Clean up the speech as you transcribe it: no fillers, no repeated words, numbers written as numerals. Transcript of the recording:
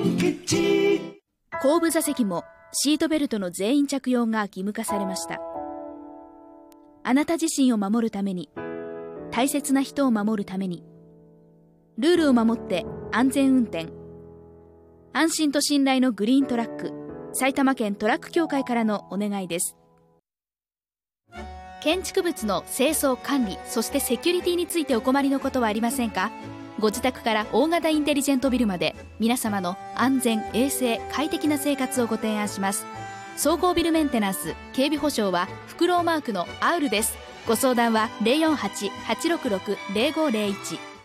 後部座席もシートベルトの全員着用が義務化されました。あなた自身を守るために、大切な人を守るために、ルールを守って安全運転。安心と信頼のグリーントラック、埼玉県トラック協会からのお願いです。建築物の清掃管理、そしてセキュリティについてお困りのことはありませんか？ご自宅から大型インテリジェントビルまで、皆様の安全・衛生・快適な生活をご提案します。総合ビルメンテナンス、警備保障はフクロウマークのアウルです。ご相談は 048-866-0501